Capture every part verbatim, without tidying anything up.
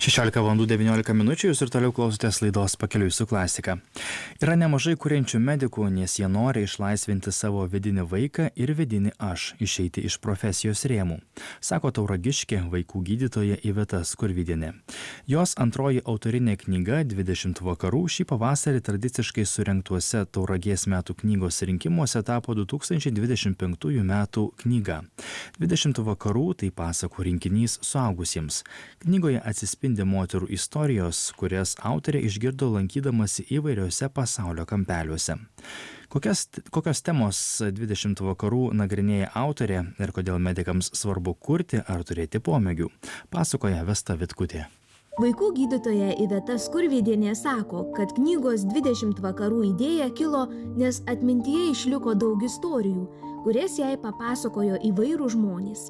šešiolika valandų devyniolika minučių jūs ir toliau klausotės laidos Pakeliui su klasika. Yra nemažai kuriančių medikų, nes jie nori išlaisvinti savo vidinį vaiką ir vidinį aš, išeiti iš profesijos rėmų, sako Tauragiškė vaikų gydytoja Iveta Skurvydienė. Jos antroji autorinė knyga dvidešimt vakarų šį pavasarį tradiciškai surengtuose Tauragės metų knygos rinkimuose tapo du tūkstančiai dvidešimt penktųjų metų knyga. dvidešimt vakarų tai pasakų rinkinys suaugusiems. Knygoje atsispindi moterų istorijos, kurias autorė išgirdo lankydamasi įvairiose pasaulio kampeliuose. Kokias, kokios temos dvidešimt vakarų nagrinėja autorė ir kodėl medikams svarbu kurti ar turėti pomėgių, pasakoja Vesta Vitkutė. Vaikų gydytoja Iveta Skurvydienė sako, kad knygos dvidešimt vakarų idėja kilo, nes atmintyje išliko daug istorijų, kurias jai papasakojo įvairūs žmonės.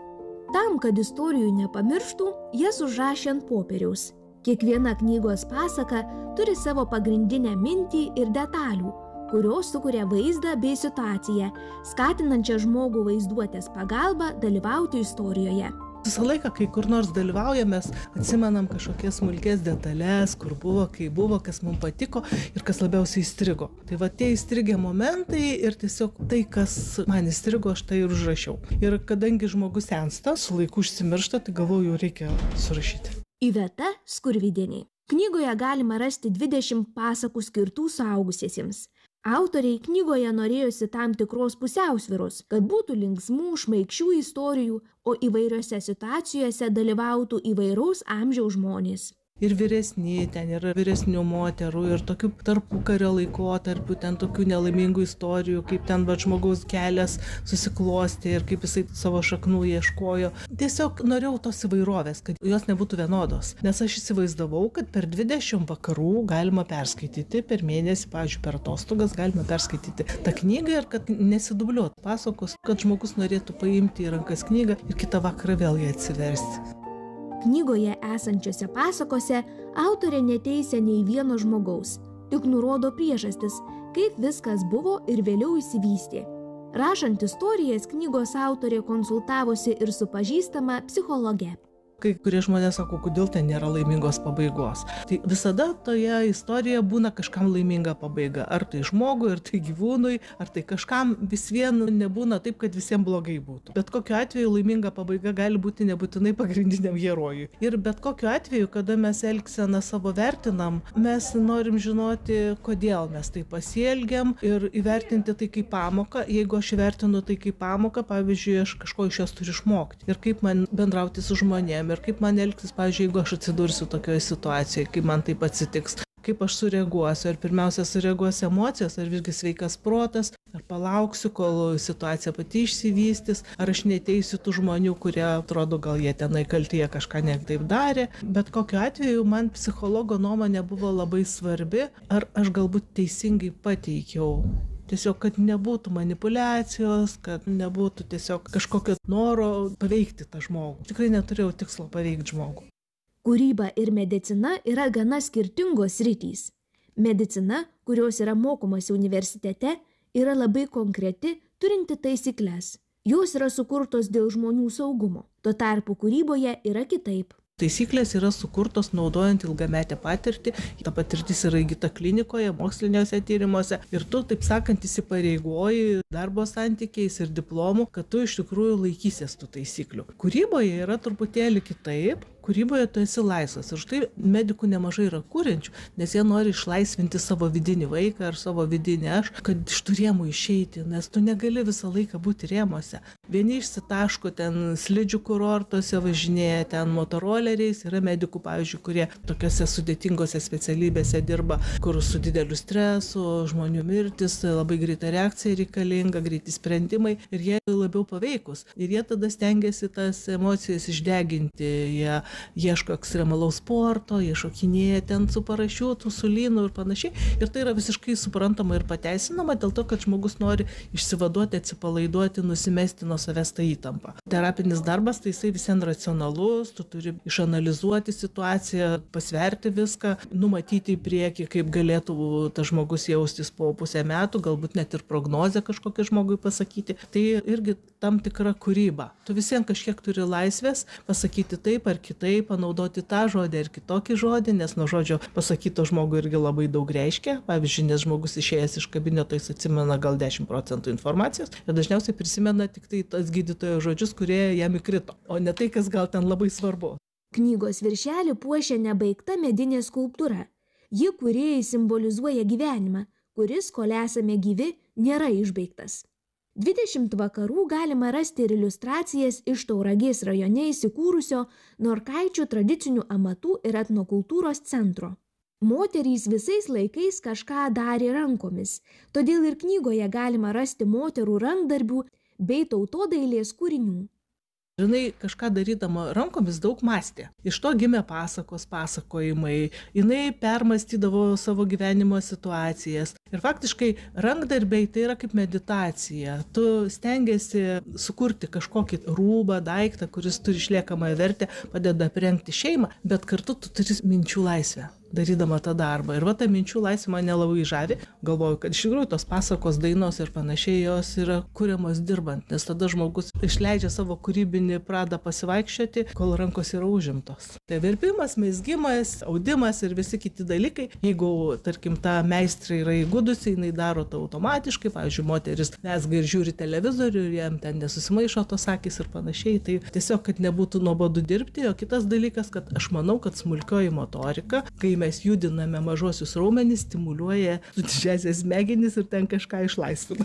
Tam, kad istorijų nepamirštų, jas užrašė ant popieriaus. Kiekviena knygos pasaka turi savo pagrindinę mintį ir detalių, kurios sukuria vaizdą bei situaciją, skatinančią žmogų vaizduotės pagalba dalyvauti istorijoje. Visą laiką, kai kur nors dalyvaujame, mes atsimenam kažkokias smulkės detalės, kur buvo, kai buvo, kas mums patiko ir kas labiausiai įstrigo. Tai va tie įstrigę momentai ir tiesiog tai, kas man įstrigo, aš tai ir užrašiau. Ir kadangi žmogus sensta, su laiku užsimiršta, tai galvoju, reikia surašyti. Iveta Skurvydienė. Knygoje galima rasti dvidešimt pasakų skirtų suaugusiesiems. Autoriai knygoje norėjosi tam tikros pusiausvyros, kad būtų linksmų, šmaikščių istorijų, o įvairiose situacijose dalyvautų įvairaus amžiaus žmonės. Ir vyresni, ten yra vyresnių moterų, ir tokių tarpukario laikotarpių, ten tokių nelaimingų istorijų, kaip ten va žmogaus kelias susiklostė ir kaip jisai savo šaknų ieškojo. Tiesiog norėjau tos įvairovės, kad jos nebūtų vienodos. Nes aš įsivaizdavau, kad per dvidešimt vakarų galima perskaityti, per mėnesį, pavyzdžiui, per atostogas galima perskaityti tą knygą ir kad nesidubliuotų pasakos, kad žmogus norėtų paimti į rankas knygą ir kitą vakarą vėl ją atsiversti. Knygoje esančiose pasakose autorė neteisia nei vieno žmogaus, tik nurodo priežastis, kaip viskas buvo ir vėliau išsivystė. Rašant istorijas, knygos autorė konsultavosi ir su pažįstama psichologe. Kai kurie žmonės sako, kodėl ten nėra laimingos pabaigos. Tai visada toje istorijoje būna kažkam laiminga pabaiga. Ar tai žmogui, ar tai gyvūnui, ar tai kažkam vis vien nebūna taip, kad visiems blogai būtų. Bet kokiu atveju laiminga pabaiga gali būti nebūtinai pagrindiniam herojui. Ir bet kokiu atveju, kada mes elgseną savo vertinam, mes norim žinoti, kodėl mes tai pasielgiam ir įvertinti tai kaip pamoką. Jeigu aš įvertinu tai kaip pamoką, pavyzdžiui, aš kažko iš jos turiu išmokti. Ir kaip man bendrauti su žmonėmis. Ir kaip man elgtis, pavyzdžiui, jeigu aš atsidursiu tokioje situacijoje, kaip man taip atsitiks, kaip aš sureaguosiu, ar pirmiausia sureaguos emocijos, ar visgi sveikas protas, ar palauksiu, kol situacija pati išsivystys, ar aš neteisiu tų žmonių, kurie atrodo, gal jie tenai kaltyje kažką ne taip darė. Bet kokiu atveju man psichologo nuomonė buvo labai svarbi, ar aš galbūt teisingai pateikiau. Tiesiog, kad nebūtų manipulacijos, kad nebūtų tiesiog kažkokio noro paveikti tą žmogų. Tikrai neturėjau tikslo paveikti žmogų. Kūryba ir medicina yra gana skirtingos sritys. Medicina, kurios yra mokomasi universitete, yra labai konkreti, turinti taisyklės. Jos yra sukurtos dėl žmonių saugumo. Tuo tarpu kūryboje yra kitaip. Taisyklės yra sukurtos naudojant ilgametę patirtį. Ta patirtis yra įgyta klinikoje, moksliniuose tyrimuose. Ir tu, taip sakant, įsipareigoji darbo santykiais ir diplomu, kad tu iš tikrųjų laikysies tų taisyklių. Kūryboje yra truputėlį kitaip. Kūryboje tu esi laisvas. Ir štai medikų nemažai yra kuriančių, nes jie nori išlaisvinti savo vidinį vaiką ar savo vidinį aš, kad iš tų rėmų išeiti, nes tu negali visą laiką būti rėmuose. Vieni išsitaško ten slidžių kurortuose, važinėja ten motoroleriais, yra medikų, pavyzdžiui, kurie tokiose sudėtingose specialybėse dirba, kur su dideliu stresu, žmonių mirtis, labai greita reakcija reikalinga, greiti sprendimai ir jie labiau paveikus. Ir jie tada stengiasi tas emocijas išdeginti, jie ieško ekstremalaus sporto, jie šokinėja ten su parašiutu, su lynu ir panašiai. Ir tai yra visiškai suprantama ir pateisinama dėl to, kad žmogus nori išsivaduoti, atsipalaiduoti, nusimesti nuo savęs tą įtampą. Terapinis darbas, tai jisai visien racionalus, tu turi išanalizuoti situaciją, pasverti viską, numatyti į priekį, kaip galėtų tas žmogus jaustis po pusę metų, galbūt net ir prognozę kažkokią žmogui pasakyti. Tai irgi tam tikra kūryba. Tu visien kažkiek turi laisvės pasakyti taip ar kitaip, tai panaudoti tą žodį ar kitokį žodį, nes nuo žodžio pasakyto žmogui irgi labai daug reiškia. Pavyzdžiui, nes žmogus išėjęs iš kabineto, jis atsimena gal dešimt procentų informacijos ir dažniausiai prisimena tik tai tas gydytojo žodžius, kurie jam įkrito, o ne tai, kas gal ten labai svarbu. Knygos viršelį puošia nebaigta medinė skulptūra. Ji kūrėjai simbolizuoja gyvenimą, kuris, kol esame gyvi, nėra išbaigtas. dvidešimt vakarų galima rasti ir iliustracijas iš Tauragės rajone įsikūrusio Norkaičių tradicinių amatų ir etnokultūros centro. Moterys visais laikais kažką darė rankomis, todėl ir knygoje galima rasti moterų rankdarbių bei tautodailės kūrinių. Jinai kažką darydama rankomis daug mąstė. Iš to gimė pasakos, pasakojimai. Jinai permastydavo savo gyvenimo situacijas. Ir faktiškai rankdarbiai tai yra kaip meditacija. Tu stengiasi sukurti kažkokį rūbą, daiktą, kuris turi išliekamąją vertę, padeda aprengti šeimą, bet kartu tu turi minčių laisvę darydama tą darbą. Ir va ta minčių laisvė mane labai žavi. Galvoju, kad iš tikrųjų tos pasakos, dainos ir panašiai jos yra kuriamos dirbant, nes tada žmogus išleidžia savo kūrybinį pradą pasivaikščioti, kol rankos yra užimtos. Tai virpimas, mezgimas, audimas ir visi kiti dalykai. Jeigu, tarkim, ta meistrė yra įgudusi, jinai daro tai automatiškai. Pavyzdžiui, moteris mezga ir žiūri televizorių ir jam ten nesusimaišo tos akys ir panašiai. Tai tiesiog, kad nebūtų nuobodu dirbti. O kitas dalykas, kad aš manau, kad smulkioji motorika, kai mes judiname mažosius raumenis, stimuliuoja didžiąsias smegenis ir ten kažką išlaisvina.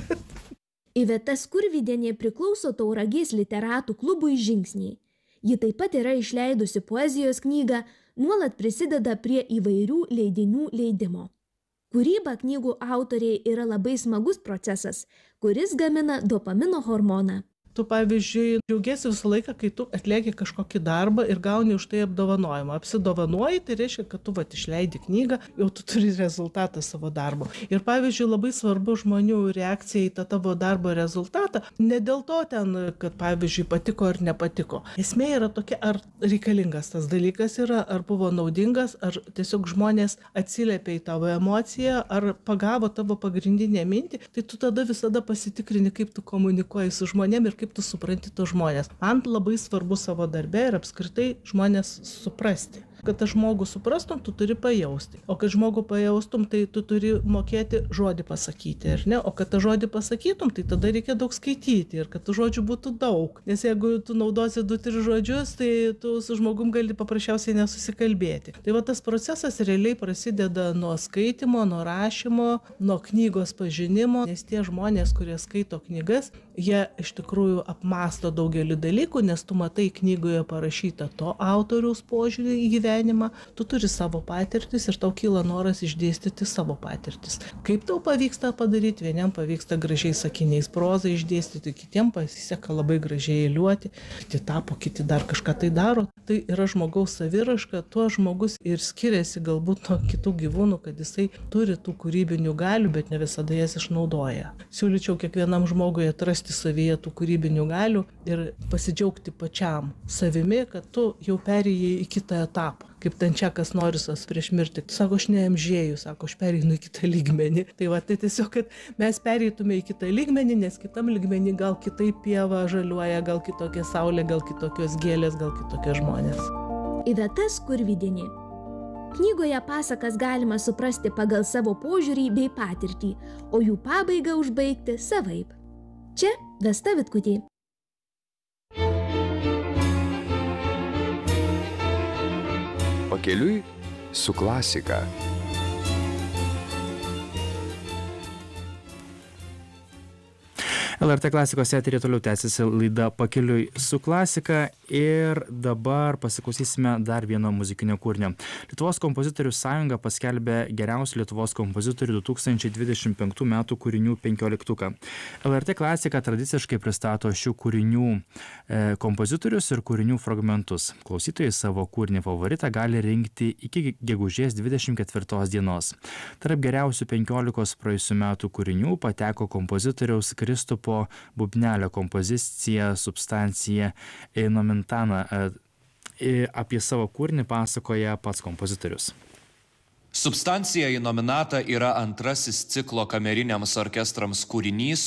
Iveta Skurvydienė priklauso Tauragės literatų klubui Žingsniai. Ji taip pat yra išleidusi poezijos knygą, nuolat prisideda prie įvairių leidinių leidimo. Kūryba knygų autoriai yra labai smagus procesas, kuris gamina dopamino hormoną. Tu, pavyzdžiui, džiaugiesi visą laiką, kai tu atlieki kažkokį darbą ir gauni už tai apdovanojimą. Apsidovanoji, tai reiškia, kad tu vat išleidi knygą, jau tu turi rezultatą savo darbo. Ir, pavyzdžiui, labai svarbu žmonių reakcija į tą tavo darbo rezultatą. Ne dėl to ten, kad, pavyzdžiui, patiko ar nepatiko. Esmė yra tokia, ar reikalingas tas dalykas yra, ar buvo naudingas, ar tiesiog žmonės atsiliepia į tavo emociją, ar pagavo tavo pagrindinę mintį. Tai tu tada visada pasitikrini, kaip tu komunikuoji su žmonėm ir kaip tu supranti tos žmonės. Man labai svarbu savo darbe ir apskritai žmonės suprasti. Kad tą žmogų suprastum, tu turi pajausti. O kad žmogų pajaustum, tai tu turi mokėti žodį pasakyti, ar ne? O kad tą žodį pasakytum, tai tada reikia daug skaityti ir kad tų žodžių būtų daug. Nes jeigu tu naudosi du, tris žodžius, tai tu su žmogum gali paprasčiausiai nesusikalbėti. Tai va tas procesas realiai prasideda nuo skaitimo, nuo rašymo, nuo knygos pažinimo, nes tie žmonės, kurie skaito knygas, jie iš tikrųjų apmąsto daugelį dalykų, nes tu matai knygoje parašytą to autoriaus požiūrį į gyvenimą. Tu turi savo patirtis ir tau kyla noras išdėstyti savo patirtis. Kaip tau pavyksta padaryti? Vieniem pavyksta gražiai sakiniais prozą išdėstyti, kitiem pasiseka labai gražiai eiliuoti, kiti tapo, kiti dar kažką tai daro. Tai yra žmogaus saviraška, tuo žmogus ir skiriasi galbūt nuo kitų gyvūnų, kad jisai turi tų kūrybinių galių, bet ne visada jas išnaudoja. Siūlyčiau kiekvienam žmogui atrasti savyje tų kūrybinių galių ir pasidžiaugti pačiam savimi, kad tu jau perėjai į kitą etapą. Kaip Tančiakas Norisas prieš mirtį. Sako, aš neamžėju, sako, aš pereinu į kitą lygmenį. Tai va, tai tiesiog, kad mes pereitume į kitą lygmenį, nes kitam lygmenį gal kitaip pieva žaliuoja, gal kitokia saulė, gal kitokios gėlės, gal kitokie žmonės. Iveta Skurvydienė. Knygoje pasakas galima suprasti pagal savo požiūrį bei patirtį, o jų pabaigą užbaigti savaip. Čia Vesta Vitkutė. Pakeliui su klasika. L R T klasikos eteryje toliau tęsiasi laida Pakeliui su klasika ir dabar pasiklausysime dar vieno muzikinio kūrinio. Lietuvos kompozitorių sąjunga paskelbė geriausių Lietuvos kompozitorių du tūkstančiai dvidešimt penktų metų kūrinių penkioliktuką. L R T klasika tradiciškai pristato šių kūrinių e, kompozitorius ir kūrinių fragmentus. Klausytojai savo kūrinį favoritą gali rinkti iki gegužės dvidešimt ketvirtos dienos. Tarp geriausių penkiolikos praėjusių metų kūrinių pateko kompozitoriaus Kristupo Bubnelio kompozicija Substancija Nomentana. Apie savo kūrinį pasakoja pats kompozitorius. Substancija Nomentana yra antrasis ciklo kameriniams orkestrams kūrinys,